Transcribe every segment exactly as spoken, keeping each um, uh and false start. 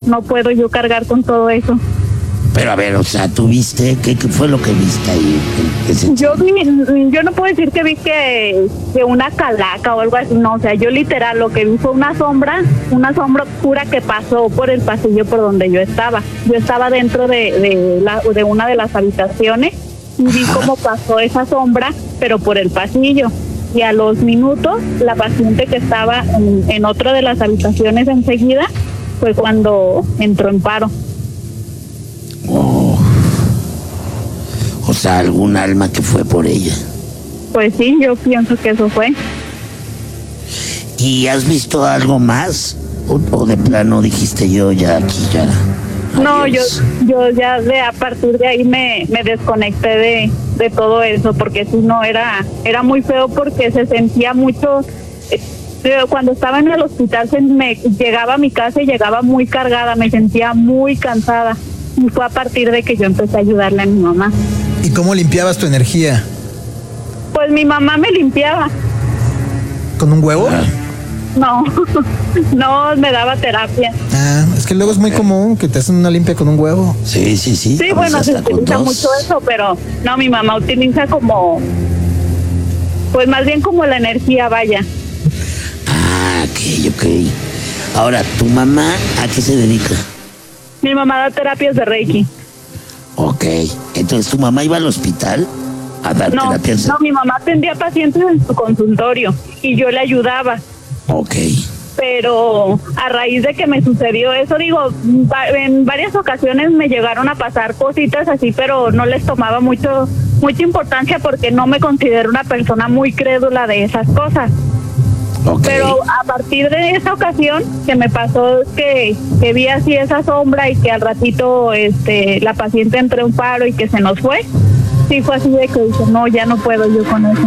no puedo yo cargar con todo eso. Pero a ver, o sea, ¿tú viste? ¿Qué, qué fue lo que viste ahí? ¿Qué, qué yo vi, yo no puedo decir que vi que, que una calaca o algo así, no, o sea, yo literal lo que vi fue una sombra, una sombra oscura que pasó por el pasillo por donde yo estaba. Yo estaba dentro de, de, la, de una de las habitaciones y vi cómo pasó esa sombra, pero por el pasillo. Y a los minutos, la paciente que estaba en, en otra de las habitaciones enseguida fue cuando entró en paro. Oh. O sea, algún alma que fue por ella. Pues sí, yo pienso que eso fue. ¿Y has visto algo más? ¿O, o de plano dijiste yo ya aquí ya? No, yo, Adiós. yo ya de a partir de ahí me, me desconecté de, de todo eso, porque si no era, era muy feo porque se sentía mucho. Eh, cuando estaba en el hospital se me llegaba a mi casa y llegaba muy cargada, me sentía muy cansada. Y fue a partir de que yo empecé a ayudarle a mi mamá. ¿Y cómo limpiabas tu energía? Pues mi mamá me limpiaba. ¿Con un huevo? Ah. No, no, me daba terapia. Ah, es que luego es muy común que te hacen una limpia con un huevo. Sí, sí, sí. Sí, A bueno, veces se hasta con utiliza dos. mucho eso, pero no, mi mamá utiliza como, pues más bien como la energía, vaya. Ah, ok, ok. Ahora, ¿tu mamá a qué se dedica? Mi mamá da terapias de Reiki. Ok, entonces tu mamá iba al hospital a dar No, terapias. no, mi mamá atendía pacientes en su consultorio y yo le ayudaba. Ok. Pero a raíz de que me sucedió eso, digo, en varias ocasiones me llegaron a pasar cositas así, pero no les tomaba mucho mucha importancia porque no me considero una persona muy crédula de esas cosas. Ok. Pero a partir de esa ocasión que me pasó que, que vi así esa sombra y que al ratito este la paciente entró en paro y que se nos fue, sí fue así de que dije, no, ya no puedo yo con eso.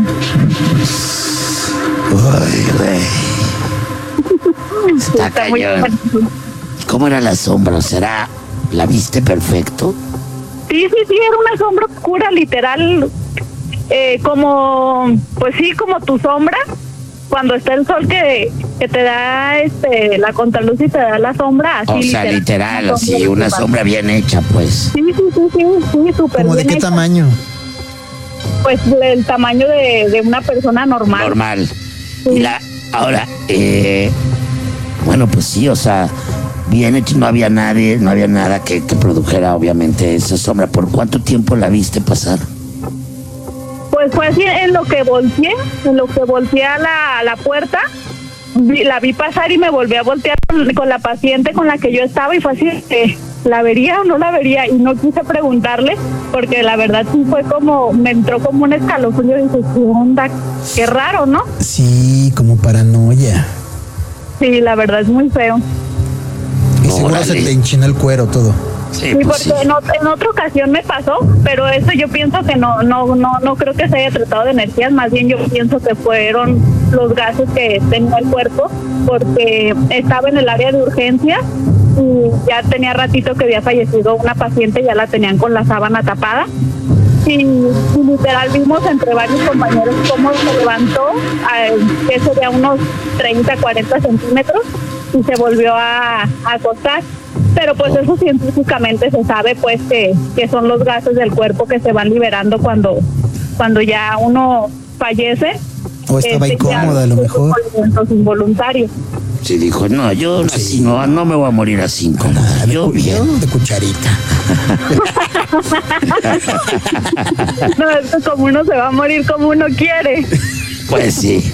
Ay, güey. Está Está muy cañón. fuerte. ¿Cómo era la sombra? ¿Será la viste perfecto? Sí, sí, sí, era una sombra oscura, literal, eh, como, pues sí, como tu sombra, cuando está el sol que, que te da este la contraluz y te da la sombra, así. O sea, literal, así, una sombra bien hecha, pues. Sí, sí, sí, sí, sí, súper ¿Cómo de bien qué hecha. tamaño? Pues el tamaño de, de una persona normal. Normal. Y la, ahora, eh, bueno, pues sí, o sea, bien hecho, no había nadie, no había nada que, que produjera, obviamente, esa sombra. ¿Por cuánto tiempo la viste pasar? Pues fue así en lo que volteé, en lo que volteé a la, a la puerta, vi, la vi pasar y me volví a voltear con, con la paciente con la que yo estaba y fue así, eh, ¿la vería o no la vería? Y no quise preguntarle porque la verdad sí fue como, me entró como un escalofrío y dije, ¿qué onda? Qué raro, ¿no? Sí, como paranoia. Sí, la verdad es muy feo. Y seguro Órale. se te enchina el cuero todo. Sí, Sí, pues porque sí. en, ot- en otra ocasión me pasó, pero eso yo pienso que no, no, no, no creo que se haya tratado de energías, más bien yo pienso que fueron los gases que tenía el cuerpo, porque estaba en el área de urgencia y ya tenía ratito que había fallecido una paciente, ya la tenían con la sábana tapada. Y, y literal vimos entre varios compañeros cómo se levantó, a, que sería unos treinta, cuarenta centímetros, y se volvió a, a acostar. Pero pues eso científicamente se sabe pues que, que son los gases del cuerpo que se van liberando cuando, cuando ya uno fallece. O estaba Este, ya incómoda a lo son mejor. movimientos involuntarios. Sí, dijo, no, yo así Sí. no, no me voy a morir así incómodo. Ah, de, Yo cu- bien. yo de cucharita. No, es que como uno se va a morir como uno quiere. Pues sí.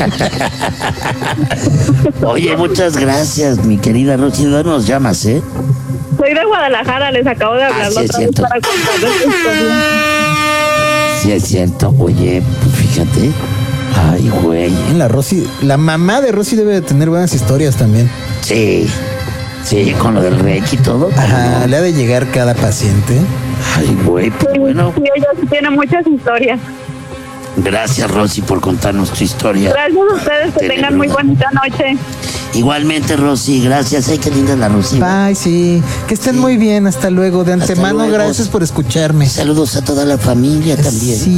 Oye, muchas gracias, mi querida Rosy. ¿De dónde nos llamas, eh? Soy de Guadalajara, les acabo de hablar Ah, sí, la es otra vez cierto. para contarles esta historia. Sí, es cierto. Oye, pues fíjate. Ay, güey. La Rosy, la mamá de Rosy debe de tener buenas historias también. Sí. Sí, con lo del Reiki y todo. ¿cómo Ajá, no? le ha de llegar cada paciente. Ay, güey, pues Sí, bueno. sí, ella sí tiene muchas historias. Gracias, Rosy, por contarnos tu historia. Gracias a ustedes, que tengan muy bonita noche. Igualmente, Rosy, gracias. Ay, qué linda es la Rosy. Ay, sí. Que estén Sí. muy bien. Hasta luego. De Hasta antemano, luego. gracias por escucharme. Saludos a toda la familia también. Sí.